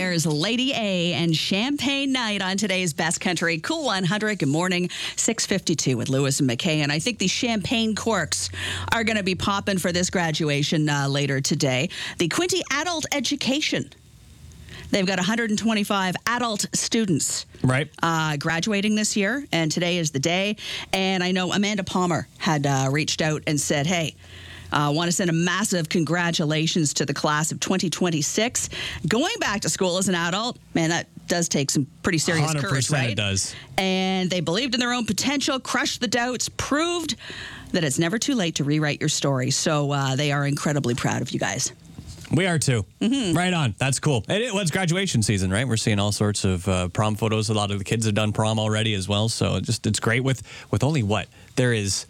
There's Lady A and Champagne Night on today's Best Country Cool 100. Good morning, 6:52 with Lewis and McKay. And I think the champagne corks are going to be popping for this graduation later today. The Quinte Adult Education. They've got 125 adult students graduating this year, and today is the day. And I know Amanda Palmer had reached out and said, hey, I want to send a massive congratulations to the class of 2026. Going back to school as an adult, man, that does take some pretty serious courage, right? 100% it does. And they believed in their own potential, crushed the doubts, proved that it's never too late to rewrite your story. So they are incredibly proud of you guys. We are too. Mm-hmm. Right on. That's cool. It's graduation season, right? We're seeing all sorts of prom photos. A lot of the kids have done prom already as well. So it's great with only what? There is...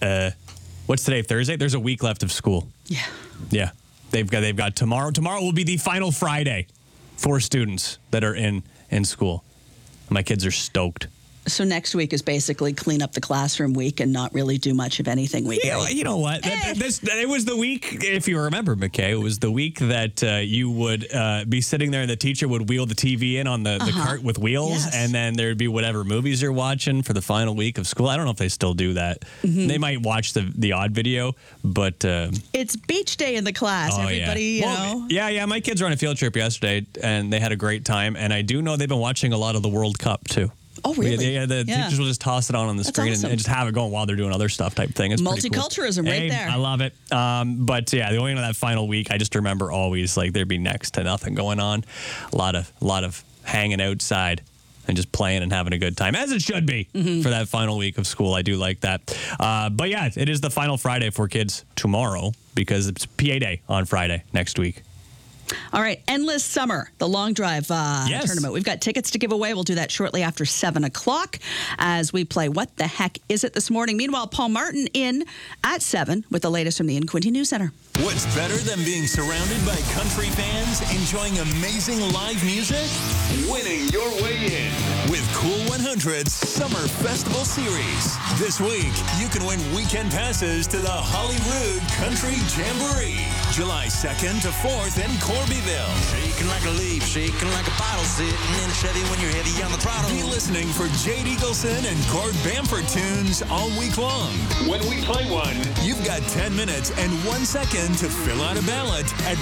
what's today, Thursday? There's a week left of school. Yeah. Yeah. They've got tomorrow. Tomorrow will be the final Friday for students that are in school. My kids are stoked. So next week is basically clean up the classroom week and not really do much of anything week. Yeah, you know what? It was the week, if you remember, McKay, it was the week that you would be sitting there and the teacher would wheel the TV in on the cart with wheels, yes. And then there'd be whatever movies you're watching for the final week of school. I don't know if they still do that. Mm-hmm. They might watch the odd video, but... it's beach day in the class. Everybody, you know. Yeah, my kids were on a field trip yesterday, and they had a great time, and I do know they've been watching a lot of the World Cup, too. Oh, really? Yeah, the teachers will just toss it on the screen and just have it going while they're doing other stuff type thing. It's multiculturalism pretty cool. right there. I love it. But yeah, the only of that final week, I just remember always like there'd be next to nothing going on. A lot of hanging outside and just playing and having a good time, as it should be for that final week of school. I do like that. But yeah, it is the final Friday for kids tomorrow because it's PA Day on Friday next week. All right, Endless Summer, the long drive tournament. We've got tickets to give away. We'll do that shortly after 7 o'clock as we play What the Heck Is It this morning. Meanwhile, Paul Martin in at 7 with the latest from the Quinte News Center. What's better than being surrounded by country fans enjoying amazing live music? Winning your way in with Cool 100's Summer Festival Series. This week, you can win weekend passes to the Holyrood Country Jamboree, July 2nd to 4th in Corbyville. Shaking like a leaf, shaking like a bottle, sitting in a Chevy when you're heavy on the throttle. Be listening for Jade Eagleson and Gord Bamford tunes all week long. When we play one, you've got 10 minutes and 1 second to fill out a ballot at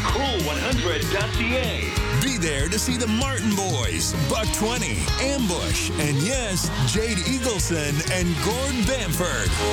cool100.ca. Be there to see the Martin Boys, Buck 20, Ambush, and yes, Jade Eagleson and Gord Bamford.